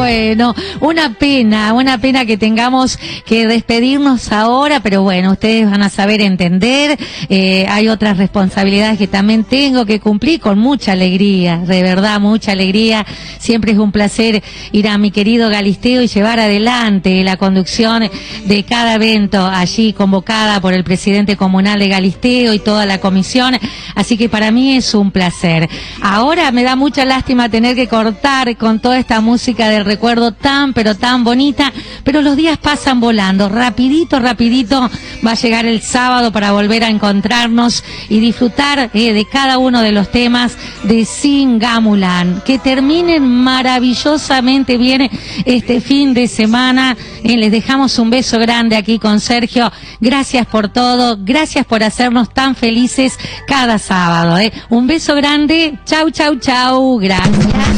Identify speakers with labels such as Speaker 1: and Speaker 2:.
Speaker 1: Bueno, una pena que tengamos que despedirnos ahora, pero bueno, ustedes van a saber entender. Hay otras responsabilidades que también tengo que cumplir con mucha alegría, de verdad, mucha alegría. Siempre es un placer ir a mi querido Galisteo y llevar adelante la conducción de cada evento allí convocada por el presidente comunal de Galisteo y toda la comisión. Así que para mí es un placer. Ahora me da mucha lástima tener que cortar con toda esta música del recuerdo tan, pero tan bonita, pero los días pasan volando, rapidito va a llegar el sábado para volver a encontrarnos y disfrutar de cada uno de los temas de Singamulán. Que terminen maravillosamente bien este fin de semana. Les dejamos un beso grande aquí con Sergio. Gracias por todo, gracias por hacernos tan felices cada sábado. Un beso grande, chau, gracias.